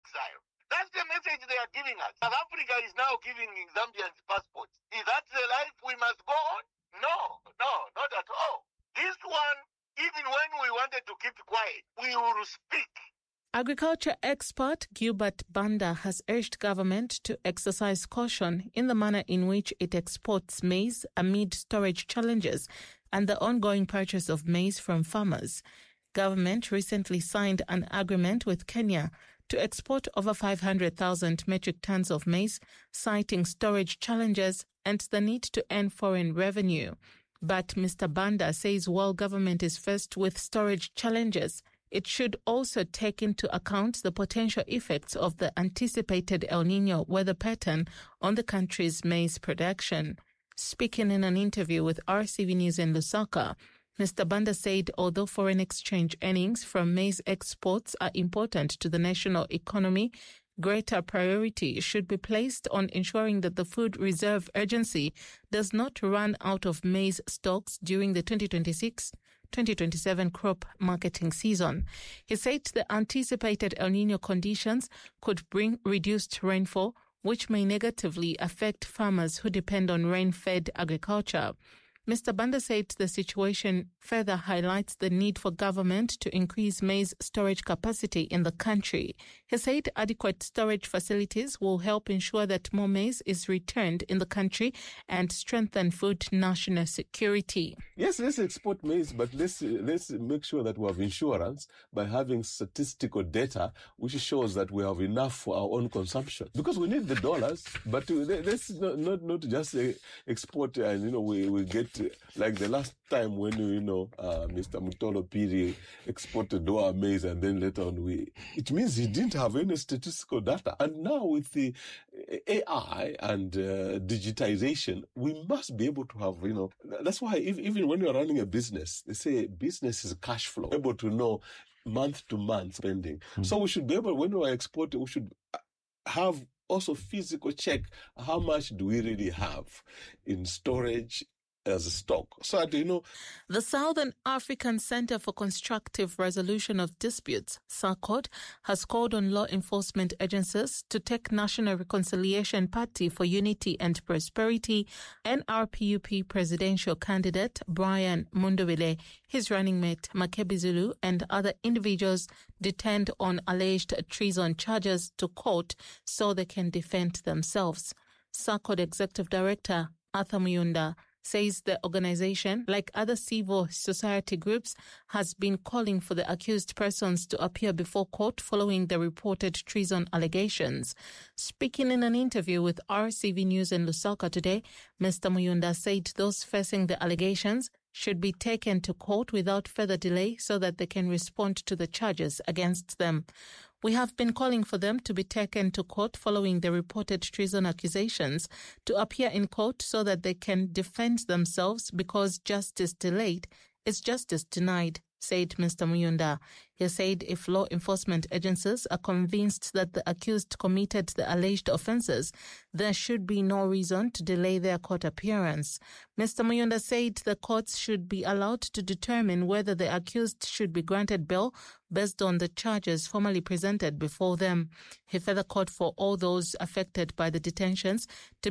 exile. That's the message they are giving us. South Africa is now giving Zambians passports. Is that the life we must go on? No, not at all. This one, even when we wanted to keep quiet, we will speak. Agriculture expert Gilbert Banda has urged government to exercise caution in the manner in which it exports maize amid storage challenges and the ongoing purchase of maize from farmers. Government recently signed an agreement with Kenya to export over 500,000 metric tons of maize, citing storage challenges and the need to earn foreign revenue. But Mr. Banda says while government is faced with storage challenges, it should also take into account the potential effects of the anticipated El Niño weather pattern on the country's maize production. Speaking in an interview with RCV News in Lusaka, Mr. Banda said although foreign exchange earnings from maize exports are important to the national economy, greater priority should be placed on ensuring that the Food Reserve Agency does not run out of maize stocks during the 2026-2027 crop marketing season. He said the anticipated El Niño conditions could bring reduced rainfall, which may negatively affect farmers who depend on rain-fed agriculture. Mr. Banda said the situation further highlights the need for government to increase maize storage capacity in the country. He said adequate storage facilities will help ensure that more maize is returned in the country and strengthen food national security. Yes, let's export maize, but let's make sure that we have insurance by having statistical data which shows that we have enough for our own consumption. Because we need the dollars, but let's not just export and, we get like the last time when, Mr. Mutolo Piri exported our maize and then later on it means he didn't have any statistical data. And now with the AI and digitization, we must be able to have, that's why even when you're running a business, they say business is cash flow, able to know month to month spending. Mm-hmm. So we should be able, when we are exporting, we should have also physical check how much do we really have in storage as a stock. So, the Southern African Center for Constructive Resolution of Disputes, SACOD, has called on law enforcement agencies to take National Reconciliation Party for Unity and Prosperity NRPUP presidential candidate Brian Mundubile, his running mate Makebi Zulu, and other individuals detained on alleged treason charges to court so they can defend themselves. SACOD Executive Director Arthur Muyunda says the organization, like other civil society groups, has been calling for the accused persons to appear before court following the reported treason allegations. Speaking in an interview with RCV News in Lusaka today, Mr. Muyunda said those facing the allegations should be taken to court without further delay so that they can respond to the charges against them. We have been calling for them to be taken to court following the reported treason accusations to appear in court so that they can defend themselves because justice delayed is justice denied, said Mr. Muyunda. He said if law enforcement agencies are convinced that the accused committed the alleged offences, there should be no reason to delay their court appearance. Mr. Muyunda said the courts should be allowed to determine whether the accused should be granted bail based on the charges formally presented before them. He further called for all those affected by the detentions to